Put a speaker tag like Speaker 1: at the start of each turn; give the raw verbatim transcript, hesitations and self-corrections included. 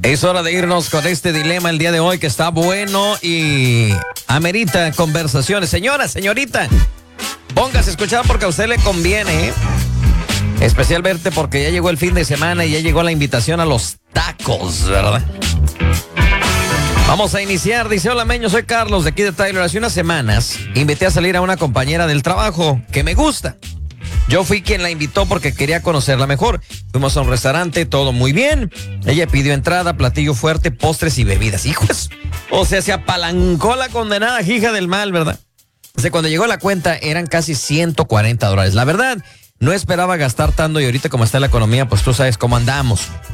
Speaker 1: Es hora de irnos con este dilema el día de hoy que está bueno y amerita conversaciones. Señora, señorita, póngase a escuchar porque a usted le conviene, ¿eh? Especial verte porque ya llegó el fin de semana y ya llegó la invitación a los tacos, ¿verdad? Vamos a iniciar. Dice: hola, Meño, soy Carlos de aquí de Tyler. Hace unas semanas invité a salir a una compañera del trabajo que me gusta. Yo fui quien la invitó porque quería conocerla mejor. Fuimos a un restaurante, todo muy bien. Ella pidió entrada, platillo fuerte, postres y bebidas. Hijos, o sea, se apalancó la condenada hija del mal, ¿verdad? O sea, cuando llegó la cuenta eran casi ciento cuarenta dólares. La verdad, no esperaba gastar tanto y ahorita como está la economía, pues tú sabes cómo andamos.